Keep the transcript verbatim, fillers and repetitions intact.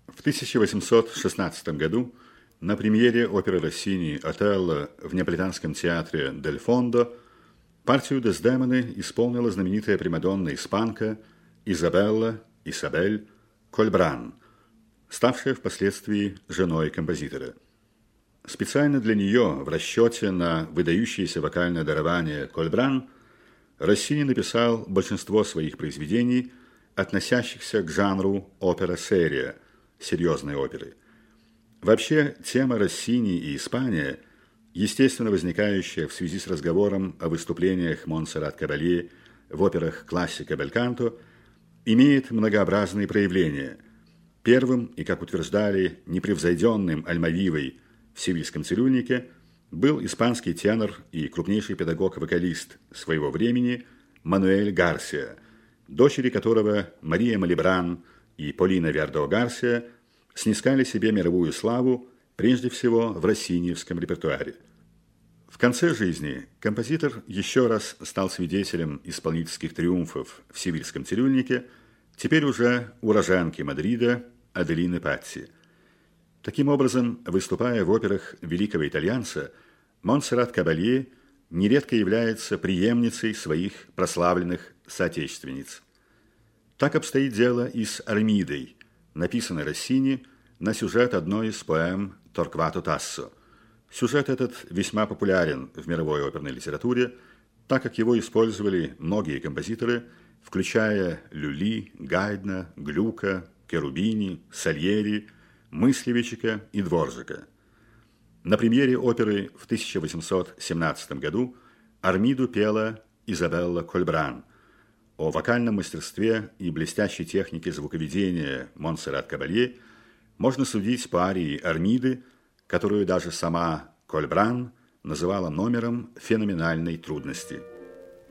В тысяча восемьсот шестнадцатом году на премьере оперы Россини «Отелло» в Неаполитанском театре «Дель Фондо» партию Дездемоны исполнила знаменитая примадонна-испанка Изабелла Исабель Кольбран, ставшая впоследствии женой композитора. Специально для нее, в расчете на выдающееся вокальное дарование Кольбран, Россини написал большинство своих произведений, относящихся к жанру опера-серия, серьезной оперы. Вообще, тема Россини и Испания, естественно возникающая в связи с разговором о выступлениях Монсеррат Кабалье в операх классика Бельканто, имеет многообразные проявления. Первым, и, как утверждали, непревзойденным Альмавивой в «Севильском цирюльнике», был испанский тенор и крупнейший педагог-вокалист своего времени Мануэль Гарсия, дочери которого Мария Малибран и Полина Вердо Гарсия снискали себе мировую славу прежде всего в россиниевском репертуаре. В конце жизни композитор еще раз стал свидетелем исполнительских триумфов в «Севильском цирюльнике», теперь уже уроженки Мадрида Аделины Патти. Таким образом, выступая в операх великого итальянца, Монсеррат Кабалье нередко является преемницей своих прославленных соотечественниц. Так обстоит дело и с «Армидой», написанной Россини на сюжет одной из поэм Торквато Тассо. Сюжет этот весьма популярен в мировой оперной литературе, так как его использовали многие композиторы, включая Люли, Гайдна, Глюка, Керубини, Сальери, Мыслевичика и Дворжика. На премьере оперы в тысяча восемьсот семнадцатом году Армиду пела Изабелла Кольбран. О вокальном мастерстве и блестящей технике звуковедения Монсеррат Кабалье можно судить по арии Армиды, которую даже сама Кольбран называла номером феноменальной трудности.